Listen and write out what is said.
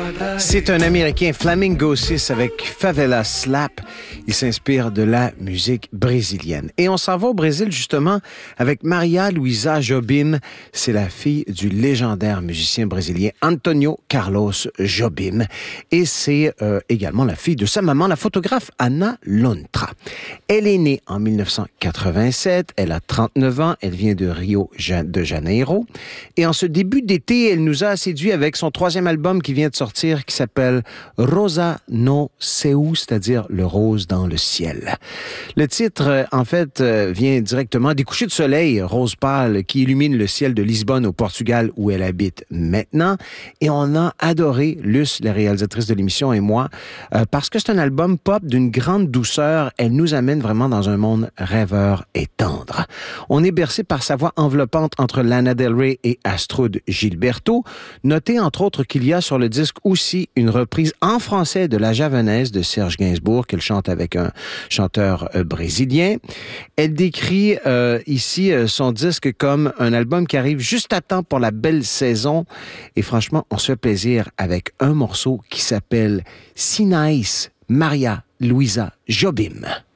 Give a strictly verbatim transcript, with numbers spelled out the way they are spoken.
C'est un Américain, Flamingo six, avec Favela Slap. Il s'inspire de la musique brésilienne. Et on s'en va au Brésil, justement, avec Maria Luisa Jobim. C'est la fille du légendaire musicien brésilien Antonio Carlos Jobim. Et c'est euh, également la fille de sa maman, la photographe Ana Lontra. Elle est née en dix-neuf cent quatre-vingt-sept. Elle a trente-neuf ans. Elle vient de Rio de Janeiro. Et en ce début d'été, elle nous a séduit avec son troisième album qui vient de sortir, qui s'appelle Rosa no Céu, c'est-à-dire le rose dans le ciel. Le titre, en fait, vient directement des couchers de soleil rose pâle qui illumine le ciel de Lisbonne au Portugal où elle habite maintenant. Et on a adoré, Luce, la réalisatrice de l'émission, et moi, euh, parce que c'est un album pop d'une grande douceur. Elle nous amène vraiment dans un monde rêveur et tendre. On est bercé par sa voix enveloppante entre Lana Del Rey et Astrud Gilberto. Notez entre autres qu'il y a sur le disque aussi une reprise en français de La Javanaise de Serge Gainsbourg qu'elle chante avec un chanteur euh, brésilien. Elle décrit euh, ici euh, son disque comme un album qui arrive juste à temps pour la belle saison. Et franchement, on se fait plaisir avec un morceau qui s'appelle Sinais Maria Luisa Jobim.